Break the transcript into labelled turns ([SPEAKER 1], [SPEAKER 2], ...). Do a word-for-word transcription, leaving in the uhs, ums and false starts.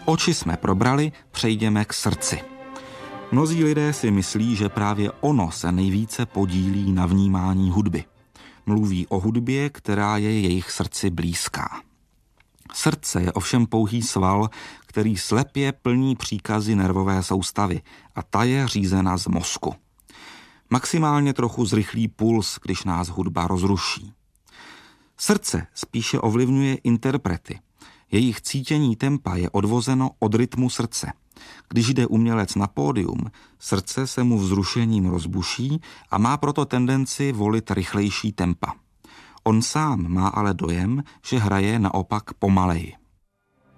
[SPEAKER 1] Oči jsme probrali, přejdeme k srdci. Mnozí lidé si myslí, že právě ono se nejvíce podílí na vnímání hudby. Mluví o hudbě, která je jejich srdci blízká. Srdce je ovšem pouhý sval, který slepě plní příkazy nervové soustavy a ta je řízena z mozku. Maximálně trochu zrychlí puls, když nás hudba rozruší. Srdce spíše ovlivňuje interprety. Jejich cítění tempa je odvozeno od rytmu srdce. Když jde umělec na pódium, srdce se mu vzrušením rozbuší a má proto tendenci volit rychlejší tempa. On sám má ale dojem, že hraje naopak pomaleji.